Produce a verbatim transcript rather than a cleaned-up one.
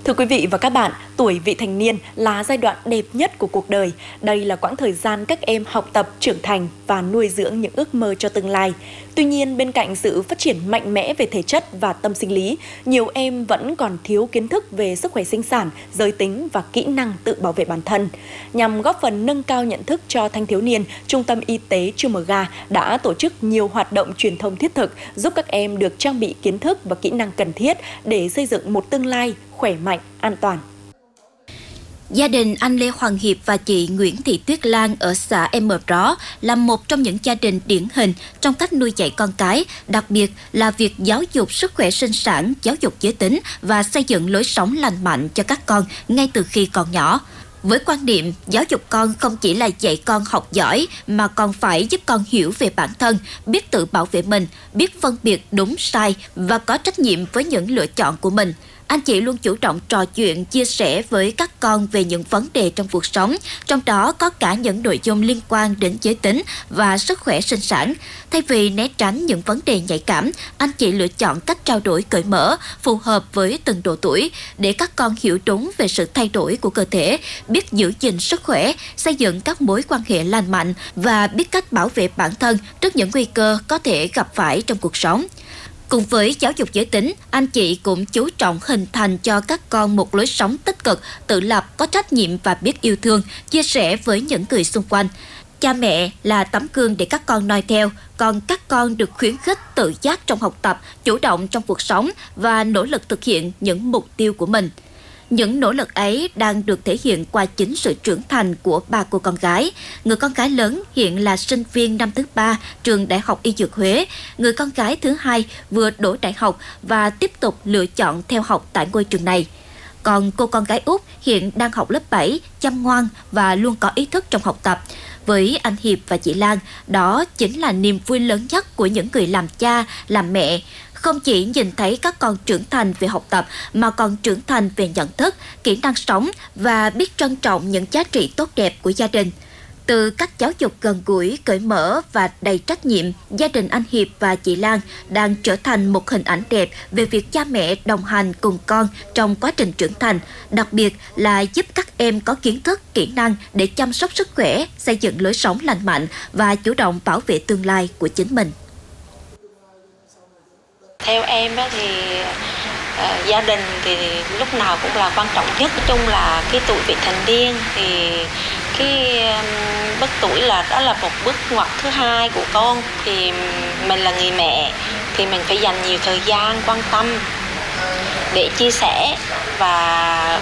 Thưa quý vị và các bạn, tuổi vị thành niên là giai đoạn đẹp nhất của cuộc đời. Đây là quãng thời gian các em học tập, trưởng thành và nuôi dưỡng những ước mơ cho tương lai. Tuy nhiên, bên cạnh sự phát triển mạnh mẽ về thể chất và tâm sinh lý, nhiều em vẫn còn thiếu kiến thức về sức khỏe sinh sản, giới tính và kỹ năng tự bảo vệ bản thân. Nhằm góp phần nâng cao nhận thức cho thanh thiếu niên, Trung tâm Y tế Chư Mờ Ga đã tổ chức nhiều hoạt động truyền thông thiết thực giúp các em được trang bị kiến thức và kỹ năng cần thiết để xây dựng một tương lai khỏe mạnh, an toàn. Gia đình anh Lê Hoàng Hiệp và chị Nguyễn Thị Tuyết Lan ở xã Em Mờ Ró là một trong những gia đình điển hình trong cách nuôi dạy con cái, đặc biệt là việc giáo dục sức khỏe sinh sản, giáo dục giới tính và xây dựng lối sống lành mạnh cho các con ngay từ khi còn nhỏ. Với quan điểm giáo dục con không chỉ là dạy con học giỏi mà còn phải giúp con hiểu về bản thân, biết tự bảo vệ mình, biết phân biệt đúng sai và có trách nhiệm với những lựa chọn của mình. Anh chị luôn chủ động trò chuyện, chia sẻ với các con về những vấn đề trong cuộc sống, trong đó có cả những nội dung liên quan đến giới tính và sức khỏe sinh sản. Thay vì né tránh những vấn đề nhạy cảm, anh chị lựa chọn cách trao đổi cởi mở, phù hợp với từng độ tuổi, để các con hiểu đúng về sự thay đổi của cơ thể, biết giữ gìn sức khỏe, xây dựng các mối quan hệ lành mạnh và biết cách bảo vệ bản thân trước những nguy cơ có thể gặp phải trong cuộc sống. Cùng với giáo dục giới tính, anh chị cũng chú trọng hình thành cho các con một lối sống tích cực, tự lập, có trách nhiệm và biết yêu thương, chia sẻ với những người xung quanh. Cha mẹ là tấm gương để các con noi theo, còn các con được khuyến khích tự giác trong học tập, chủ động trong cuộc sống và nỗ lực thực hiện những mục tiêu của mình. Những nỗ lực ấy đang được thể hiện qua chính sự trưởng thành của ba cô con gái. Người con gái lớn hiện là sinh viên năm thứ ba trường Đại học Y Dược Huế. Người con gái thứ hai vừa đỗ đại học và tiếp tục lựa chọn theo học tại ngôi trường này. Còn cô con gái út hiện đang học lớp bảy, chăm ngoan và luôn có ý thức trong học tập. Với anh Hiệp và chị Lan, đó chính là niềm vui lớn nhất của những người làm cha, làm mẹ. Không chỉ nhìn thấy các con trưởng thành về học tập mà còn trưởng thành về nhận thức, kỹ năng sống và biết trân trọng những giá trị tốt đẹp của gia đình. Từ cách giáo dục gần gũi, cởi mở và đầy trách nhiệm, gia đình anh Hiệp và chị Lan đang trở thành một hình ảnh đẹp về việc cha mẹ đồng hành cùng con trong quá trình trưởng thành, đặc biệt là giúp các em có kiến thức, kỹ năng để chăm sóc sức khỏe, xây dựng lối sống lành mạnh và chủ động bảo vệ tương lai của chính mình. Theo em thì uh, gia đình thì lúc nào cũng là quan trọng nhất. Nói chung là cái tuổi vị thành niên thì cái um, bước tuổi là đó là một bước ngoặt thứ hai của con. Thì mình là người mẹ thì mình phải dành nhiều thời gian quan tâm để chia sẻ và